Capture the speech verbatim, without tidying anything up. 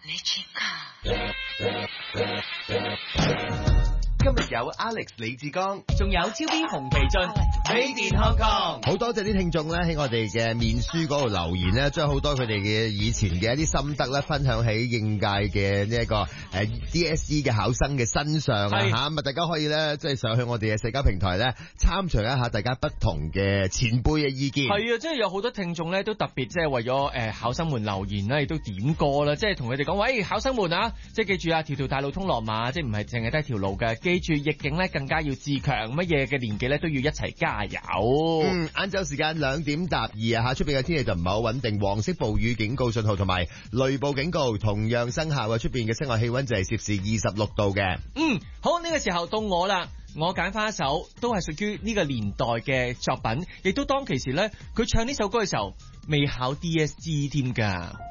今日有 Alex 李志剛， 仲有超 B 洪其俊，Made in Hong Kong。 好多謝啲聽眾咧喺我哋嘅面書嗰度留言咧，將好多佢哋嘅以前嘅一啲心得咧分享喺應屆嘅呢一個誒 D S E 嘅考生嘅身上啊吓，咁啊大家可以咧即係上去我哋嘅社交平台咧參詳一下大家不同嘅前輩嘅意見。 係啊，即係有好多聽眾咧都特別即係為咗誒考生們留言咧，亦都點歌啦，即係同佢哋講，喂，考生們啊，即係記住啊，條條大路通羅馬，即係唔係淨係得一條路嘅。記住逆境咧，更加要自強，乜嘢嘅年紀咧都要一齊加油。 嗯，晏晝時間兩點踏二啊，吓出邊嘅天氣就唔係好穩定，黃色暴雨警告信號同埋雷暴警告同樣生效啊，出邊嘅室外氣溫就係攝氏二十六度嘅。 嗯，好，呢個時候到我啦，我揀翻一首都係屬於呢個年代嘅作品，亦都當其時咧，佢唱呢首歌嘅時候未考 D S E 添噶。